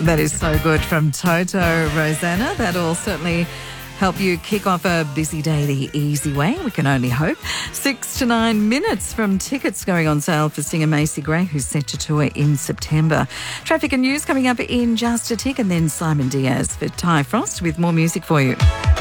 That is so good from Toto, Rosanna. That'll certainly help you kick off a busy day the easy way, we can only hope. 6 to 9 minutes from tickets going on sale for singer Macy Gray, who's set to tour in September. Traffic and news coming up in just a tick, and then Simon Diaz for Ty Frost with more music for you.